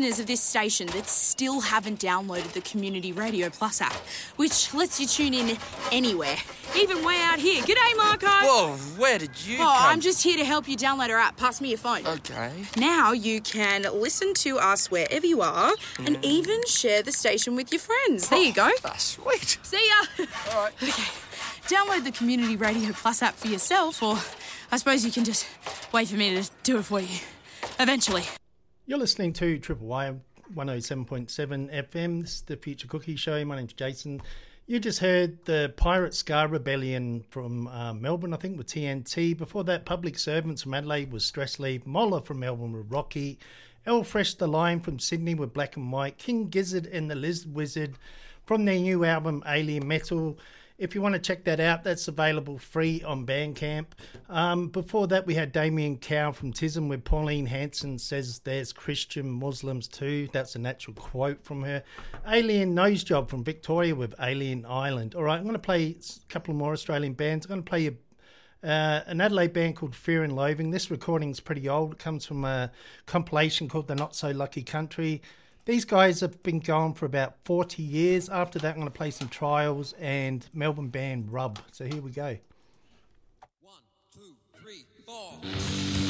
listeners of this station that still haven't downloaded the Community Radio Plus app, which lets you tune in anywhere, even way out here. G'day, Marco. Whoa, where did you come? I'm just here to help you download our app. Pass me your phone. Okay. Now you can listen to us wherever you are and even share the station with your friends. There you go. That's sweet. See ya. All right. Okay. Download the Community Radio Plus app for yourself, or I suppose you can just wait for me to do it for you. Eventually. You're listening to Triple Y 107.7 FM. This is the Future Cookie Show. My name's Jason. You just heard the Pirate Ska Rebellion from Melbourne, I think, with TNT. Before that, Public Servants from Adelaide was Stress Leave. Mola from Melbourne with Rocky. El Fresh the Lion from Sydney with Black and White. King Gizzard and the Lizard Wizard from their new album Alien Metal. If you want to check that out, that's available free on Bandcamp. Before that, we had Damien Cow from Tism with Pauline Hanson says there's Christian Muslims too. That's a natural quote from her. Alien Nosejob from Victoria with Alien Island. All right, I'm going to play a couple more Australian bands. I'm going to play an Adelaide band called Fear and Loathing. This recording's pretty old. It comes from a compilation called The Not So Lucky Country. These guys have been going for about 40 years. After that, I'm going to play some Trials and Melbourne band Rub. So here we go. 1, 2, 3, 4.